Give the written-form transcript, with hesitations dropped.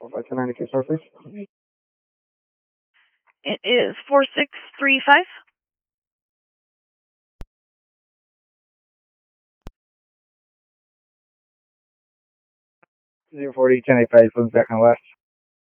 4529 to Surface. It is 4635. 040 1085, back on west.